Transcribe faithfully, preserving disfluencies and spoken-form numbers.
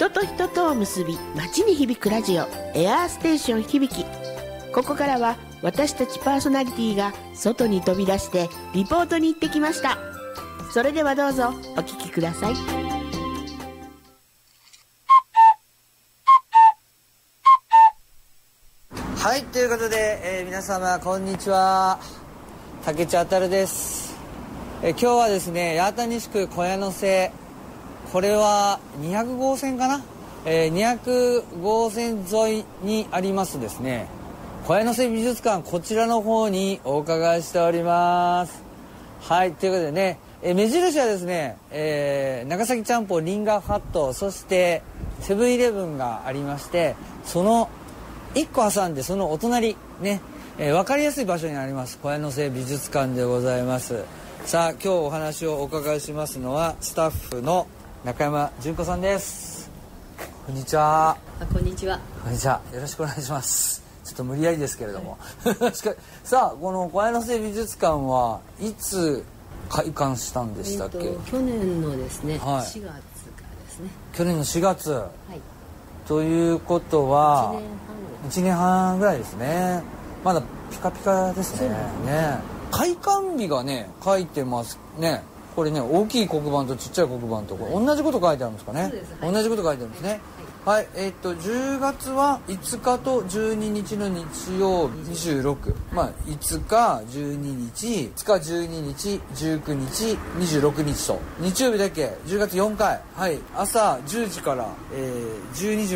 人と人とを結び街に響くラジオエアーステーション響き。ここからは私たちパーソナリティが外に飛び出してリポートに行ってきました。それではどうぞお聞きください。 はい、ということで、えー、皆様こんにちは。竹内あたるです。えー、今日はですね、八幡西区小屋野瀬、これはにひゃく号線かな、えー、にひゃく号線沿いにありますですね、小屋野瀬美術館、こちらの方にお伺いしております。はい、ということでね、えー、目印はですね、えー、長崎ちゃんぽんリンガーハット、そしてセブンイレブンがありまして、そのいっこ挟んでそのお隣ね、えー、分かりやすい場所にあります小屋野瀬美術館でございます。さあ、今日お話をお伺いしますのはスタッフの中山純子さんです。こんにちは。 あ、こんにちは。 こんにちは。よろしくお願いします。ちょっと無理やりですけれども、はい、さあ、この小屋野瀬美術館はいつ開館したんでしたっけ？えー、 去年のですね、 はい、 しがつからですね。 去年のしがつ、 はい、 ということはいちねんはんぐらいですね。まだピカピカですね。ね、開館日がね書いてますね。これね、大きい黒板とちっちゃい黒板と、これ同じこと書いてあるんですかね。そうです、はい、同じこと書いてあるんですね。はい、はい、えー、っとじゅうがつはいつかとじゅうににちの日曜日にじゅうろく、まあいつかじゅうににち、いつかじゅうににち、じゅうくにち、にじゅうろくにちと日曜日だけじゅうがつよんかい、はい、朝じゅうじから、えー、じゅうにじ